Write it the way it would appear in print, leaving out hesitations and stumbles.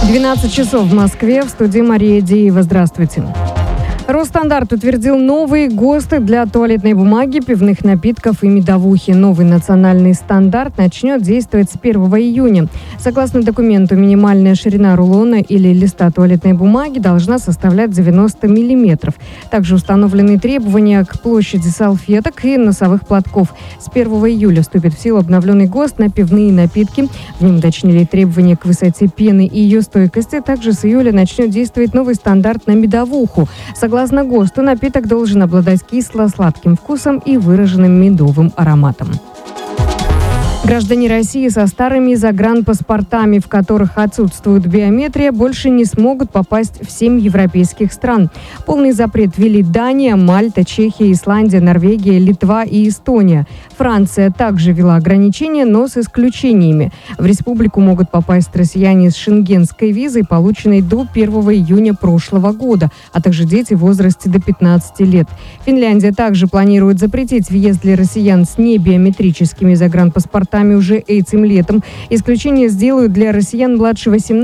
12 часов в Москве. В студии Мария Деева. Здравствуйте. Росстандарт утвердил новые ГОСТы для туалетной бумаги, пивных напитков и медовухи. Новый национальный стандарт начнет действовать с 1 июня. Согласно документу, минимальная ширина рулона или листа туалетной бумаги должна составлять 90 мм. Также установлены требования к площади салфеток и носовых платков. С 1 июля вступит в силу обновленный ГОСТ на пивные напитки. В нем уточнили требования к высоте пены и ее стойкости. Также с июля начнет действовать новый стандарт на медовуху. Согласно ГОСТу, напиток должен обладать кисло-сладким вкусом и выраженным медовым ароматом. Граждане России со старыми загранпаспортами, в которых отсутствует биометрия, больше не смогут попасть в 7 европейских стран. Полный запрет ввели Дания, Мальта, Чехия, Исландия, Норвегия, Литва и Эстония. Франция также ввела ограничения, но с исключениями. В республику могут попасть россияне с шенгенской визой, полученной до 1 июня прошлого года, а также дети в возрасте до 15 лет. Финляндия также планирует запретить въезд для россиян с небиометрическими загранпаспортами уже этим летом. Исключение сделают для россиян младше 18